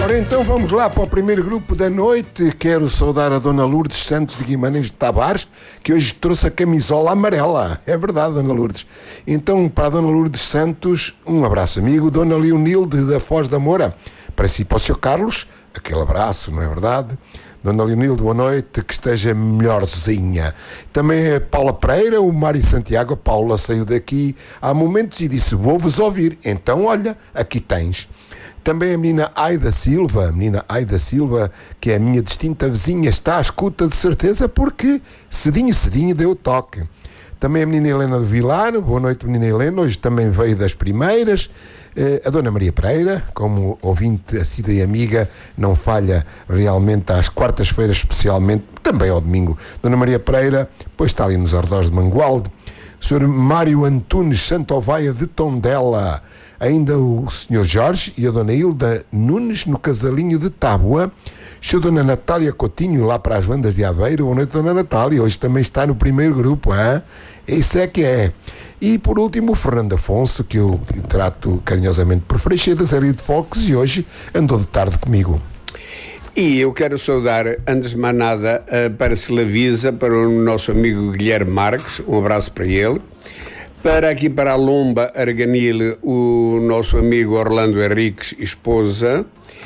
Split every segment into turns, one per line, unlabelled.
Ora, então vamos lá para o primeiro grupo da noite. Quero saudar a Dona Lourdes Santos de Guimarães de Tavares, que hoje trouxe a camisola amarela. É verdade, Dona Lourdes. Então, para a Dona Lourdes Santos, um abraço, amigo. Dona Leonilde da Foz da Moura, para si e para o Sr. Carlos, aquele abraço, não é verdade? Dona Leonilde, boa noite, que esteja melhorzinha. Também a Paula Pereira, o Mário Santiago. A Paula saiu daqui há momentos e disse: vou-vos ouvir. Então, olha, aqui tens. Também a menina Aida Silva, que é a minha distinta vizinha, está à escuta de certeza, porque cedinho deu toque. Também a menina Helena do Vilar, boa noite, menina Helena, hoje também veio das primeiras. A Dona Maria Pereira, como ouvinte assídua e amiga, não falha realmente às quartas-feiras, especialmente, também ao domingo. Dona Maria Pereira, pois está ali nos arredores de Mangualde. O Sr. Mário Antunes Santovaia de Tondela. Ainda o Sr. Jorge e a Dona Hilda Nunes no Casalinho de Tábua. A Dona Natália Coutinho lá para as bandas de Aveiro. Boa noite, Dona Natália. Hoje também está no primeiro grupo, hein? Isso é que é. E por último o Fernando Afonso, que eu trato carinhosamente por Freixeira da série de Fox, e hoje andou de tarde comigo.
E eu quero saudar, antes de mais nada, para Selavisa, para o nosso amigo Guilherme Marques, um abraço para ele. Para aqui para a Lomba Arganil, o nosso amigo Orlando Henriques, esposa.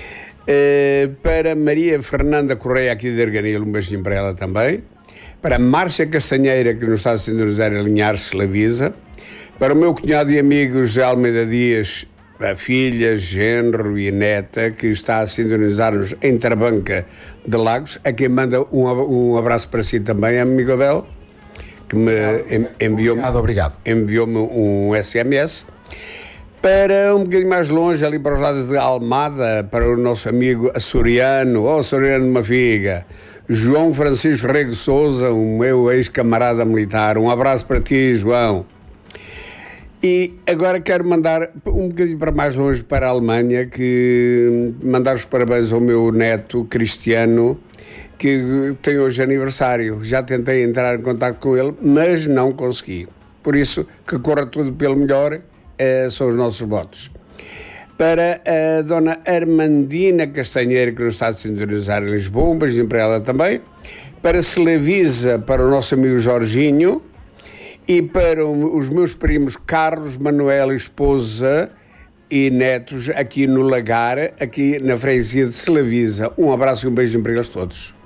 Para Maria Fernanda Correia, aqui de Arganil, um beijinho para ela também. Para Márcia Castanheira, que nos está a sintonizar em Linhares, Selavisa. Para o meu cunhado e amigo José Almeida Dias, a filha, genro e neta, que está a sintonizar-nos em Trabanca de Lagos, a quem manda um abraço para si também, amigo Abel, que me enviou-me um SMS. Para um bocadinho mais longe, ali para os lados de Almada, para o nosso amigo açoriano, açoriano de uma figa, João Francisco Rego Souza, o meu ex-camarada militar. Um abraço para ti, João. E agora quero mandar um bocadinho para mais longe, para a Alemanha, que mandar os parabéns ao meu neto Cristiano, que tem hoje aniversário. Já tentei entrar em contato com ele, mas não consegui. Por isso, que corra tudo pelo melhor, são os nossos votos. Para a Dona Armandina Castanheira, que nos está a sintonizar em Lisboa, um beijinho para ela também. Para Selavisa, para o nosso amigo Jorginho. E para os meus primos Carlos, Manuel, esposa e netos, aqui no Lagar, aqui na freguesia de Selavisa. Um abraço e um beijinho para eles todos.